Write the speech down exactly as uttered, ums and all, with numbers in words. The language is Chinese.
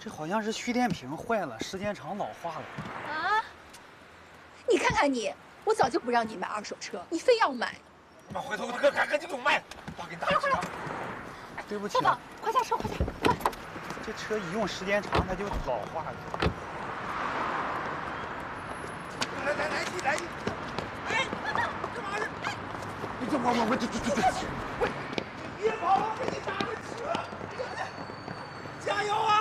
这好像是蓄电瓶坏了，时间长老化了。 啊！你看看你，我早就不让你买二手车，你非要买。 妈，回头赶赶赶紧给我卖！爸给你打个车。 对不起啊， 爸爸，快下车，快下，快！ 这车一用时间长，它就老化了。 来来来，你来你。哎，爸爸，干嘛呢？哎，你这我我我这这这这，喂，你别跑，我给你打个车。加油啊！